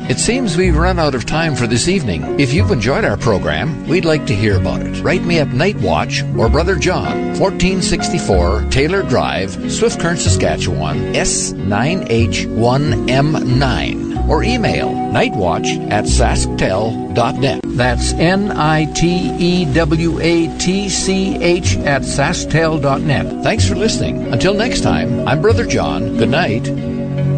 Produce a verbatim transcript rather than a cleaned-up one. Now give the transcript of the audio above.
It seems we've run out of time for this evening. If you've enjoyed our program, we'd like to hear about it. Write me at Night Watch or Brother John, fourteen sixty-four Taylor Drive, Swift Current, Saskatchewan, S nine H one M nine. Or email nightwatch at sasktel dot net. That's N I T E W A T C H at sasktel dot net. Thanks for listening. Until next time, I'm Brother John. Good night.